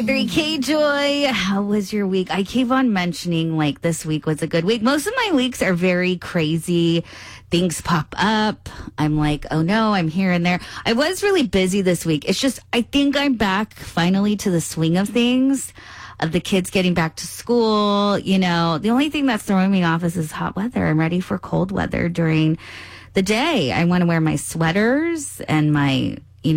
K Joy, how was your week? I keep on mentioning like this week was a good week. Most of my weeks are very crazy. Things pop up. I'm like, oh no, I'm here and there. I was really busy this week. It's just, I think I'm back finally to the swing of things, of the kids getting back to school. You know, the only thing that's throwing me off is this hot weather. I'm ready for cold weather during the day. I want to wear my sweaters and my,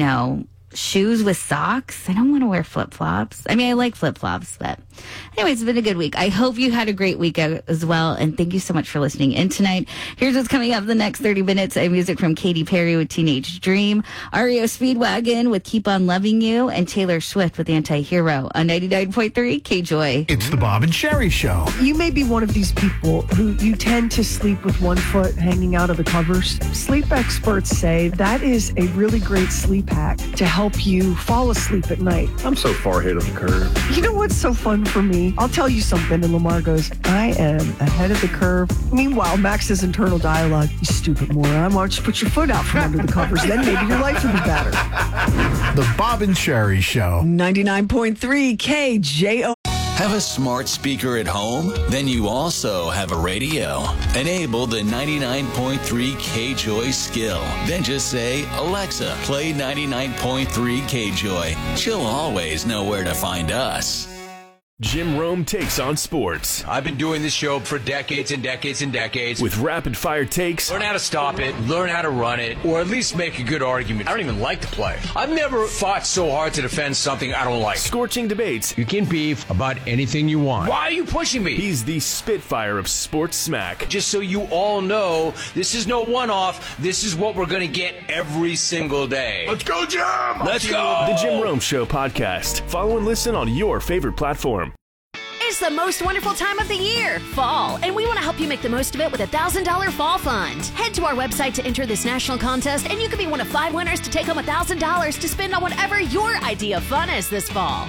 shoes with socks. I don't want to wear flip-flops. I mean, I like flip-flops, but anyway, it's been a good week. I hope you had a great week as well, and thank you so much for listening in tonight. Here's what's coming up the next 30 minutes. Music from Katy Perry with Teenage Dream, REO Speedwagon with Keep On Loving You, and Taylor Swift with Anti-Hero on 99.3 K-Joy. It's the Bob and Sherry Show. You may be one of these people who you tend to sleep with one foot hanging out of the covers. Sleep experts say that is a really great sleep hack to help you fall asleep at night. I'm so far ahead of the curve. You know what's so fun for me? I'll tell you something, and Lamar goes, I am ahead of the curve. Meanwhile, Max's internal dialogue, you stupid moron, why don't you put your foot out from under the covers, then maybe your life will be better. The Bob and Sherry Show. 99.3 KJO. Have a smart speaker at home? Then you also have a radio. Enable the 99.3 KJOY skill. Then just say, Alexa, play 99.3 KJOY. She'll always know where to find us. Jim Rome takes on sports. I've been doing this show for decades and decades and decades. With rapid-fire takes. Learn how to stop it, learn how to run it, or at least make a good argument. I don't even like to play. I've never fought so hard to defend something I don't like. Scorching debates. You can beef about anything you want. Why are you pushing me? He's the Spitfire of sports smack. Just so you all know, this is no one-off. This is what we're going to get every single day. Let's go, Jim! Let's go! The Jim Rome Show podcast. Follow and listen on your favorite platform. It's the most wonderful time of the year, fall, and we want to help you make the most of it with a $1,000 fall fund. Head to our website to enter this national contest, and you could be one of 5 winners to take home $1,000 to spend on whatever your idea of fun is this fall.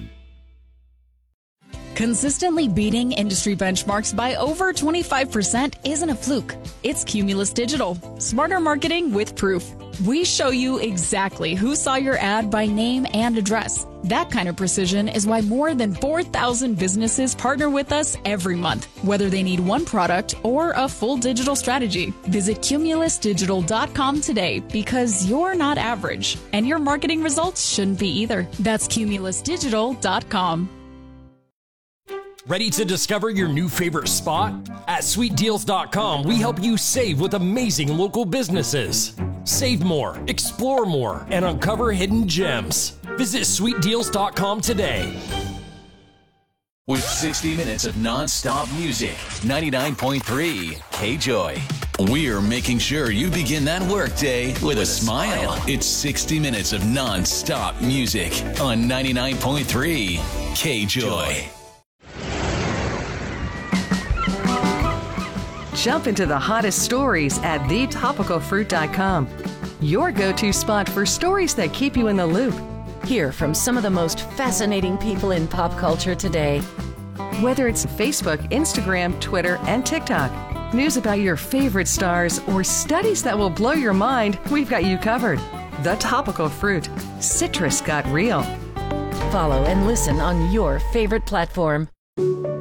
Consistently beating industry benchmarks by over 25% isn't a fluke. It's Cumulus Digital. Smarter marketing with proof. We show you exactly who saw your ad by name and address. That kind of precision is why more than 4,000 businesses partner with us every month, whether they need one product or a full digital strategy. Visit cumulusdigital.com today because you're not average, and your marketing results shouldn't be either. That's cumulusdigital.com. Ready to discover your new favorite spot? At sweetdeals.com, we help you save with amazing local businesses. Save more, explore more, and uncover hidden gems. Visit sweetdeals.com today. With 60 minutes of non-stop music, 99.3 KJOY. We're making sure you begin that workday with a smile. It's 60 minutes of non-stop music on 99.3 KJOY. Jump into the hottest stories at thetopicalfruit.com. Your go-to spot for stories that keep you in the loop. Hear from some of the most fascinating people in pop culture today. Whether it's Facebook, Instagram, Twitter, and TikTok, news about your favorite stars, or studies that will blow your mind, we've got you covered. The Topical Fruit. Citrus got real. Follow and listen on your favorite platform.